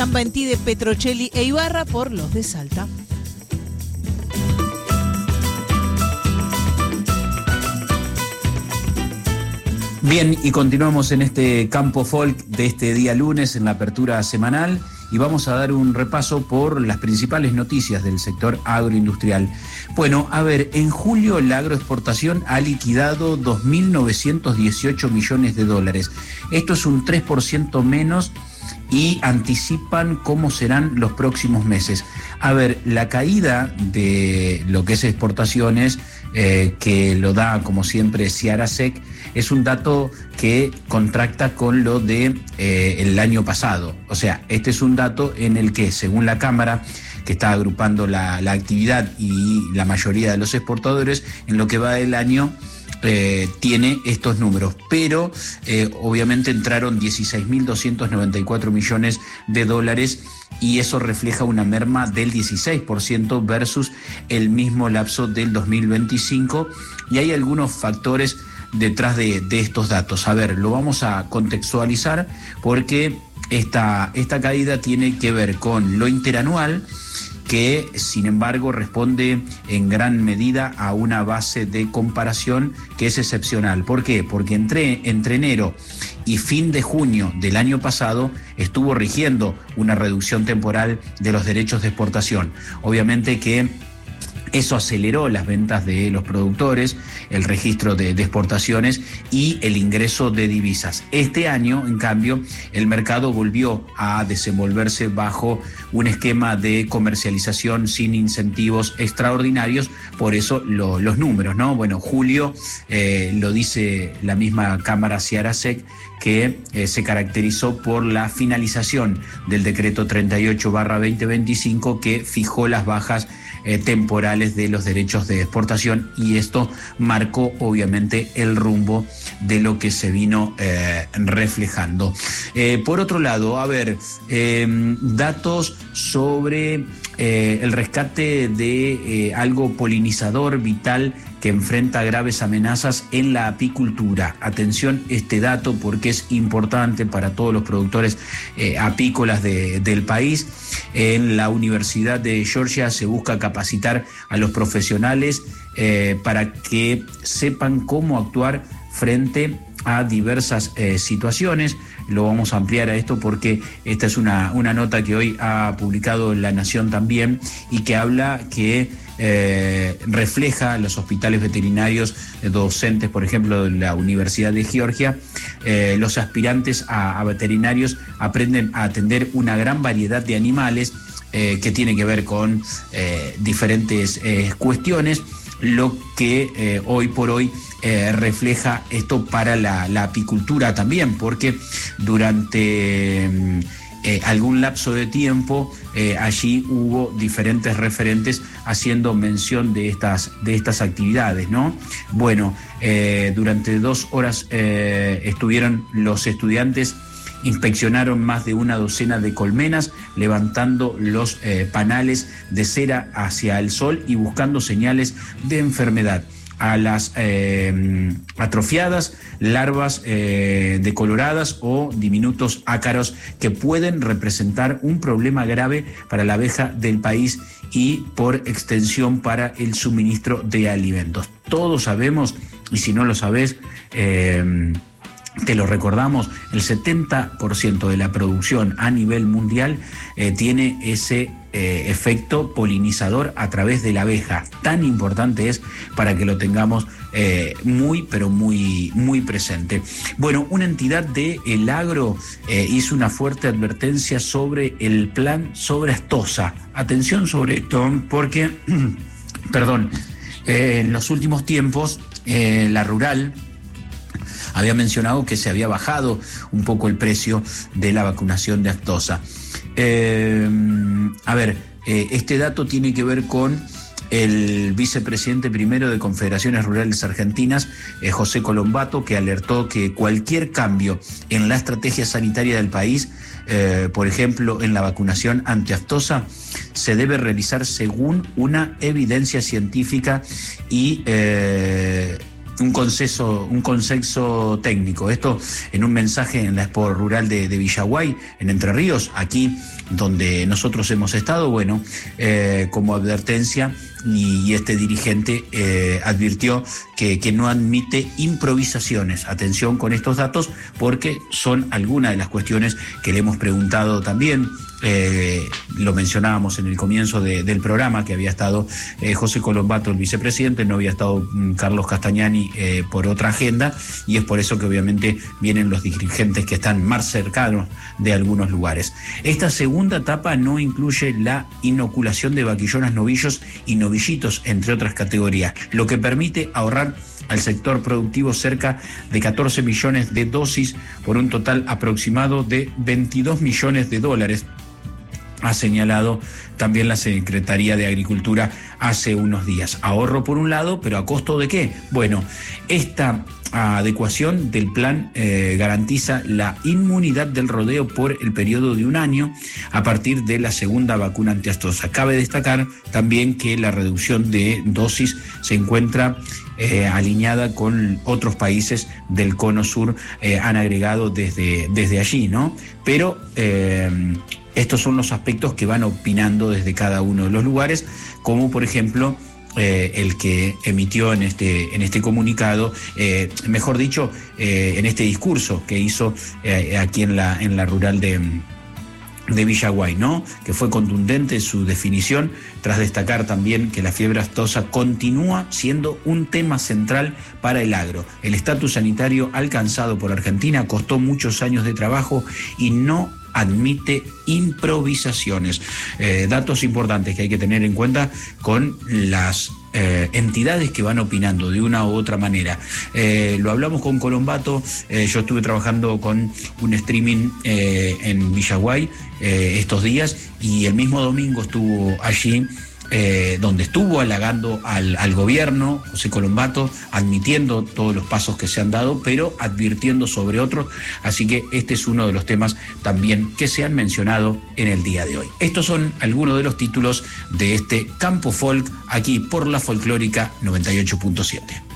Ambantí de Petrocelli e Ibarra por los de Salta. Bien, y continuamos en este campo folk de este día lunes en la apertura semanal y vamos a dar un repaso por las principales noticias del sector agroindustrial. Bueno, a ver, en julio la agroexportación ha liquidado 2.918 millones de dólares. Esto es un 3% menos y anticipan cómo serán los próximos meses. A ver, la caída de lo que es exportaciones, que lo da como siempre Ciarasec, es un dato que contrasta con lo de el año pasado. O sea, este es un dato en el que, según la Cámara, que está agrupando la actividad y la mayoría de los exportadores, en lo que va del año, tiene estos números, pero obviamente entraron 16.294 millones de dólares y eso refleja una merma del 16% versus el mismo lapso del 2025, y hay algunos factores detrás de estos datos. A ver, lo vamos a contextualizar porque esta caída tiene que ver con lo interanual, que sin embargo responde en gran medida a una base de comparación que es excepcional. ¿Por qué? Porque entre enero y fin de junio del año pasado estuvo rigiendo una reducción temporal de los derechos de exportación. Obviamente que eso aceleró las ventas de los productores, el registro de exportaciones y el ingreso de divisas. Este año, en cambio, el mercado volvió a desenvolverse bajo un esquema de comercialización sin incentivos extraordinarios, por eso los números, ¿no? Bueno, julio, lo dice la misma Cámara Ciarasec, que se caracterizó por la finalización del decreto 38/2025 que fijó las bajas temporales de los derechos de exportación, y esto marcó obviamente el rumbo de lo que se vino reflejando. Por otro lado, a ver, datos sobre el rescate de algo polinizador vital que enfrenta graves amenazas en la apicultura. Atención este dato porque es importante para todos los productores apícolas del país. En la Universidad de Georgia se busca capacitar a los profesionales para que sepan cómo actuar frente a diversas situaciones. Lo vamos a ampliar a esto porque esta es una nota que hoy ha publicado La Nación también y que habla que refleja los hospitales veterinarios docentes, por ejemplo, de la Universidad de Georgia. Los aspirantes a veterinarios aprenden a atender una gran variedad de animales que tiene que ver con diferentes cuestiones, lo que hoy por hoy refleja esto para la apicultura también, porque durante algún lapso de tiempo allí hubo diferentes referentes haciendo mención de estas actividades, ¿no? Bueno, durante 2 horas estuvieron los estudiantes, inspeccionaron más de una docena de colmenas, levantando los panales de cera hacia el sol y buscando señales de enfermedad. A las atrofiadas, larvas decoloradas o diminutos ácaros que pueden representar un problema grave para la abeja del país y por extensión para el suministro de alimentos. Todos sabemos, y si no lo sabés, te lo recordamos, el 70% de la producción a nivel mundial tiene ese efecto polinizador a través de la abeja. Tan importante es para que lo tengamos muy, pero muy, muy presente. Bueno, una entidad del agro hizo una fuerte advertencia sobre el plan sobre Astosa. Atención sobre esto, porque, en los últimos tiempos, la Rural había mencionado que se había bajado un poco el precio de la vacunación de Astosa. Este dato tiene que ver con el vicepresidente primero de Confederaciones Rurales Argentinas, José Colombato, que alertó que cualquier cambio en la estrategia sanitaria del país, por ejemplo, en la vacunación ante Astosa, se debe realizar según una evidencia científica y un consenso técnico. Esto en un mensaje en la Expo Rural de Villaguay, en Entre Ríos. Aquí donde nosotros hemos estado, bueno, como advertencia, y este dirigente advirtió que no admite improvisaciones. Atención con estos datos, porque son algunas de las cuestiones que le hemos preguntado también. Lo mencionábamos en el comienzo del programa, que había estado José Colombato, el vicepresidente, no había estado Carlos Castagnani por otra agenda, y es por eso que obviamente vienen los dirigentes que están más cercanos de algunos lugares. Esta segunda etapa no incluye la inoculación de vaquillonas, novillos y novillitos, entre otras categorías, lo que permite ahorrar al sector productivo cerca de 14 millones de dosis por un total aproximado de 22 millones de dólares, ha señalado también la Secretaría de Agricultura hace unos días. Ahorro por un lado, pero ¿a costo de qué? Bueno, esta adecuación del plan garantiza la inmunidad del rodeo por el periodo de un año a partir de la segunda vacuna antiaftosa. Cabe destacar también que la reducción de dosis se encuentra alineada con otros países del cono sur, han agregado desde allí, ¿no? Pero estos son los aspectos que van opinando desde cada uno de los lugares, como por ejemplo el que emitió en este comunicado, mejor dicho, en este discurso que hizo aquí en la rural de Villaguay, ¿no? Que fue contundente su definición, tras destacar también que la fiebre aftosa continúa siendo un tema central para el agro. El estatus sanitario alcanzado por Argentina costó muchos años de trabajo y no admite improvisaciones. Datos importantes que hay que tener en cuenta con las entidades que van opinando de una u otra manera. Lo hablamos con Colombato, yo estuve trabajando con un streaming en Villaguay estos días, y el mismo domingo estuvo allí, donde estuvo halagando al gobierno, José Colombato, admitiendo todos los pasos que se han dado, pero advirtiendo sobre otros. Así que este es uno de los temas también que se han mencionado en el día de hoy. Estos son algunos de los títulos de este Campo Folk, aquí por la Folclórica 98.7.